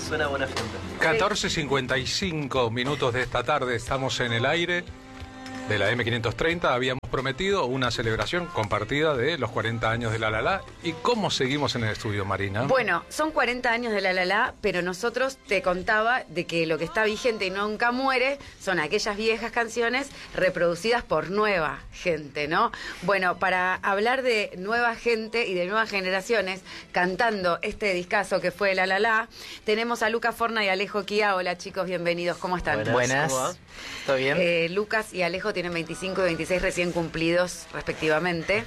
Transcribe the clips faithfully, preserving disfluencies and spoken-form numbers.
Suena buena gente. catorce cincuenta y cinco minutos de esta tarde, estamos en el aire de la eme quinientos treinta. Habíamos prometido una celebración compartida de los cuarenta años de La La La. ¿Y cómo seguimos en el estudio, Marina? Bueno, son cuarenta años de La La La, pero nosotros te contaba de que lo que está vigente y nunca muere son aquellas viejas canciones reproducidas por nueva gente, ¿no? Bueno, para hablar de nueva gente y de nuevas generaciones cantando este discazo que fue La La La, tenemos a Lucas Forna y Alejo Kia. Hola chicos, bienvenidos, ¿cómo están? Buenas. Buenas, ¿Cómo va? ¿todo bien? Eh, Lucas y Alejo tienen veinticinco y veintiséis recién cumplidos respectivamente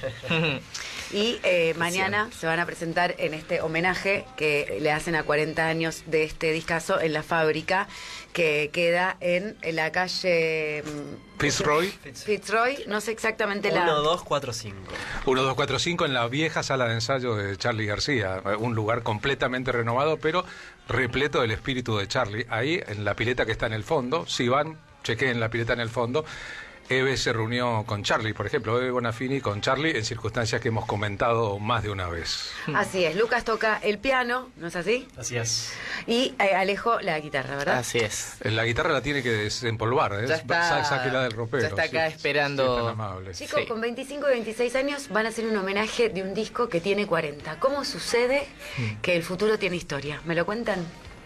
y eh, mañana se van a presentar en este homenaje que le hacen a cuarenta años de este discazo en la fábrica que queda en, en la calle Fitzroy. Fitzroy, no sé exactamente la... uno dos cuatro cinco. uno dos cuatro cinco en la vieja sala de ensayo de Charly García, un lugar completamente renovado, pero repleto del espíritu de Charly. Ahí, en la pileta que está en el fondo, si van, chequeen la pileta en el fondo. Eve se reunió con Charly, por ejemplo, Eve Bonafini con Charly en circunstancias que hemos comentado más de una vez. Así es, Lucas toca el piano, ¿no es así? Así es. Y eh, Alejo la guitarra, ¿verdad? Así es. La guitarra la tiene que desempolvar, ¿eh? Ya está, Sáquela del ropero. ya está acá sí, esperando. sí, tan amable. Chicos, Sí. con veinticinco y veintiséis años van a hacer un homenaje de un disco que tiene cuarenta. ¿Cómo sucede que el futuro tiene historia? ¿Me lo cuentan?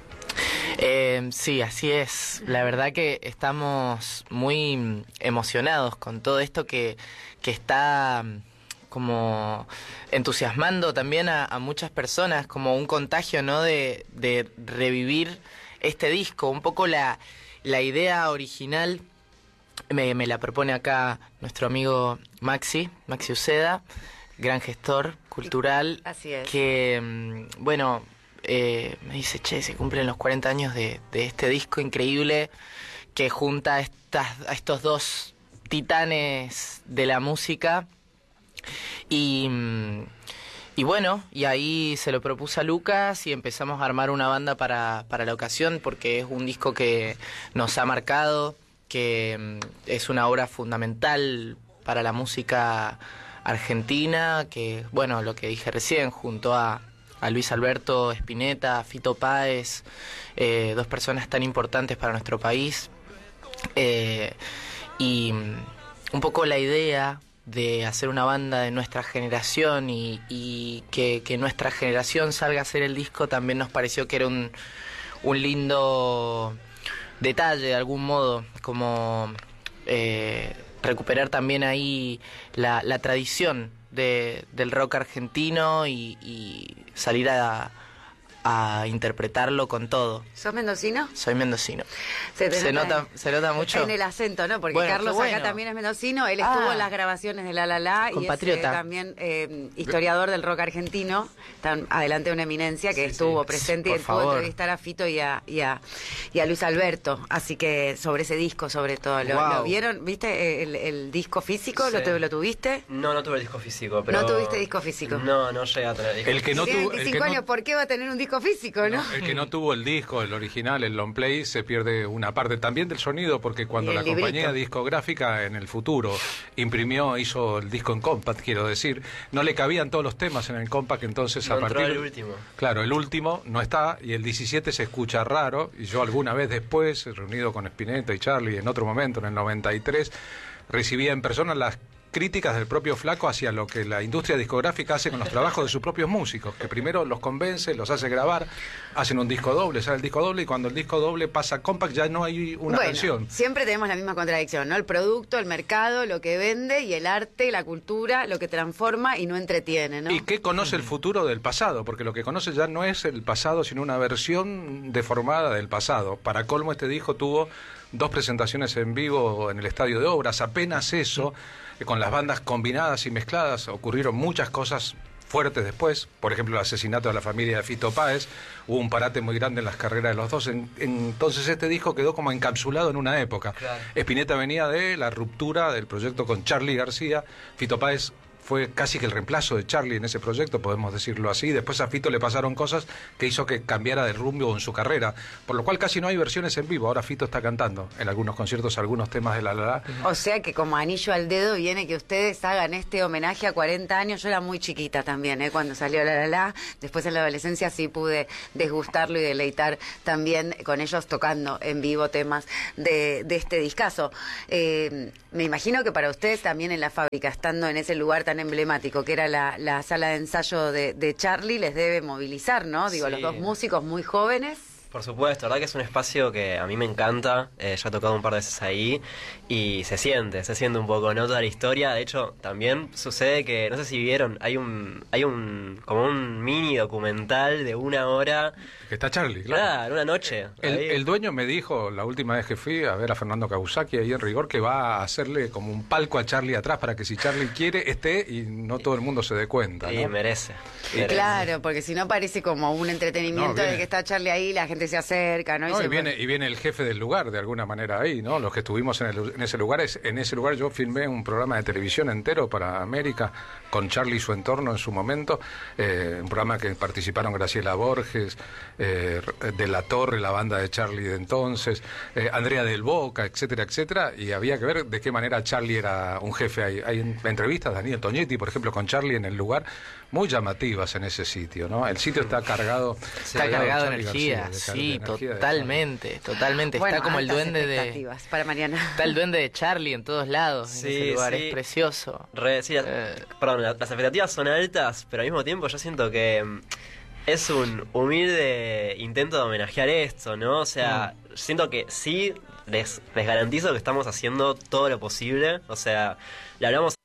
Eh, sí, así es. La verdad que estamos muy emocionados con todo esto que, que está como entusiasmando también a, a muchas personas, como un contagio, ¿no? De, de revivir este disco. Un poco la, la idea original me, me la propone acá nuestro amigo Maxi, Maxi Uceda, gran gestor cultural. Así es. Que, mm, bueno... Eh, me dice, che, se cumplen los cuarenta años de, de este disco increíble que junta a, estas, a estos dos titanes de la música. Y, y bueno, y ahí se lo propuse a Lucas y empezamos a armar una banda para, para la ocasión, porque es un disco que nos ha marcado, que es una obra fundamental para la música argentina, que, bueno, lo que dije recién, junto a a Luis Alberto Spinetta, a Fito Páez, eh, dos personas tan importantes para nuestro país. Eh, y un poco la idea de hacer una banda de nuestra generación y, y que, que nuestra generación salga a hacer el disco también nos pareció que era un, un lindo detalle de algún modo, como eh, recuperar también ahí la, la tradición De, del rock argentino y, y salir a, a interpretarlo con todo. ¿Sos mendocino? Soy mendocino. Se, te Se nota, se nota mucho. en el acento, ¿no? Porque Bueno, Carlos qué bueno. acá también es mendocino. Él Ah. estuvo en las grabaciones de La La La y es Compatriota. eh, también eh, historiador del rock argentino. Tan adelante una eminencia que Sí, estuvo sí. presente y Por él pudo favor. entrevistar a Fito y a, y, a, y a Luis Alberto. Así que sobre ese disco, sobre todo. ¿Lo, Wow. lo vieron? ¿Viste el, el disco físico? ¿Lo, Sí. tu- ¿Lo tuviste? No, no tuve el disco físico, pero... ¿No tuviste disco físico? No, no llegué a tener disco El que no Tiene tuvo- el veinticinco que no- años, ¿por qué va a tener un disco físico, no? El que no tuvo el disco, el original, el long play, se pierde una parte también del sonido, porque cuando Y el la compañía librito. discográfica en el futuro imprimió, hizo el disco en compact, quiero decir, no le cabían todos los temas en el compact, entonces No a entró partir... el último. Claro, el último no está, y el diecisiete se escucha raro, y yo alguna vez después, reunido con Spinetta y Charly, en otro momento, en el noventa y tres, recibía en persona las críticas del propio Flaco hacia lo que la industria discográfica hace con los trabajos de sus propios músicos, que primero los convence, los hace grabar, hacen un disco doble, sale el disco doble y cuando el disco doble pasa a compact ya no hay una bueno, canción. siempre tenemos la misma contradicción, ¿no? El producto, el mercado, lo que vende y el arte, la cultura, lo que transforma y no entretiene, ¿no? ¿Y qué conoce el futuro del pasado? Porque lo que conoce ya no es el pasado, sino una versión deformada del pasado. Para colmo, este disco tuvo dos presentaciones en vivo en el Estadio de Obras, apenas eso, eh, con las bandas combinadas y mezcladas, ocurrieron muchas cosas fuertes después, por ejemplo el asesinato de la familia de Fito Páez, hubo un parate muy grande en las carreras de los dos, en, entonces este disco quedó como encapsulado en una época. Claro. Spinetta venía de la ruptura del proyecto con Charly García, Fito Páez fue casi que el reemplazo de Charlie en ese proyecto, podemos decirlo así. Después a Fito le pasaron cosas que hizo que cambiara de rumbo en su carrera, por lo cual casi no hay versiones en vivo. Ahora Fito está cantando en algunos conciertos algunos temas de La La La. O sea que como anillo al dedo viene que ustedes hagan este homenaje a cuarenta años. Yo era muy chiquita también, ¿eh? Cuando salió La La La. Después en la adolescencia sí pude desgustarlo y deleitar también con ellos tocando en vivo temas de, de este discazo. Eh, me imagino que para ustedes también en la fábrica, estando en ese lugar tan emblemático que era la, la sala de ensayo de, de Charlie, les debe movilizar, ¿no? Digo, Sí. los dos músicos muy jóvenes. Por supuesto, la verdad que es un espacio que a mí me encanta, eh, ya he tocado un par de veces ahí y se siente, se siente un poco, ¿no? Toda la historia. De hecho, también sucede que, no sé si vieron, hay un, hay un, como un mini documental de una hora. Que está Charlie, claro. Claro, una noche. El, ahí. el dueño me dijo la última vez que fui a ver a Fernando Kawasaki ahí en Rigor que va a hacerle como un palco a Charlie atrás para que si Charlie quiere esté y no todo el mundo se dé cuenta, Sí, ¿no? merece. merece. Claro, porque si no parece como un entretenimiento No, viene- de que está Charlie ahí, la gente se acerca, ¿no? No, se y viene y viene el jefe del lugar de alguna manera ahí, ¿no? Los que estuvimos en, el- en ese lugar, es, en ese lugar yo filmé un programa de televisión entero para América con Charlie y su entorno en su momento, eh, un programa que participaron Graciela Borges, eh, de La Torre, la banda de Charlie de entonces, eh, Andrea del Boca, etcétera, etcétera, y había que ver de qué manera Charlie era un jefe ahí. Hay en- entrevistas, Daniel Toñetti, por ejemplo, con Charlie en el lugar, muy llamativas en ese sitio, ¿no? El sitio está cargado, Está cargado de Charlie energía, García, de car- sí, de energía de totalmente, totalmente. Bueno, Está como el altas duende de... expectativas para Mariana. Está el duende de Charlie en todos lados, en Sí, ese lugar, sí. es precioso. Re- sí, la- Eh. Perdón, la- las expectativas son altas, pero al mismo tiempo yo siento que mm, es un humilde intento de homenajear esto, ¿no? O sea, siento que sí, les, les garantizo que estamos haciendo todo lo posible. O sea, le hablamos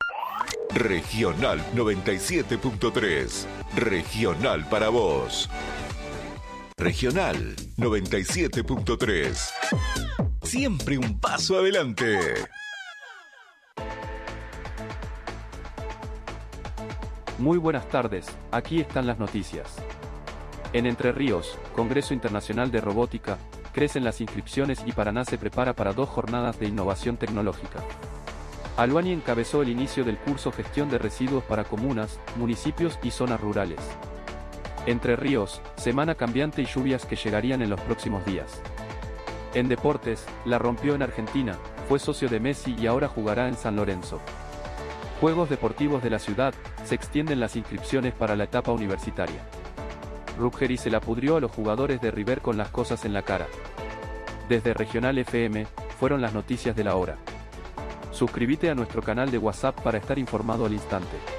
Regional noventa y siete punto tres. Regional para vos. Regional noventa y siete punto tres. Siempre un paso adelante. Muy buenas tardes, aquí están las noticias. En Entre Ríos, Congreso Internacional de Robótica, crecen las inscripciones y Paraná se prepara para dos jornadas de innovación tecnológica. Aluani encabezó el inicio del curso Gestión de Residuos para comunas, municipios y zonas rurales. Entre Ríos, semana cambiante y lluvias que llegarían en los próximos días. En deportes, la rompió en Argentina, fue socio de Messi y ahora jugará en San Lorenzo. Juegos Deportivos de la Ciudad, se extienden las inscripciones para la etapa universitaria. Ruggeri se la pudrió a los jugadores de River con las cosas en la cara. Desde Regional F M, fueron las noticias de la hora. Suscríbete a nuestro canal de WhatsApp para estar informado al instante.